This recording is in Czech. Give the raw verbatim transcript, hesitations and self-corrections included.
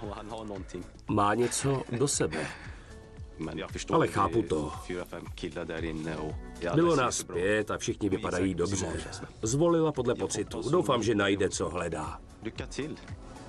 Má něco do sebe. Ale chápu to. Bylo nás pět a všichni vypadají dobře. Zvolila podle pocitu. Doufám, že najde, co hledá.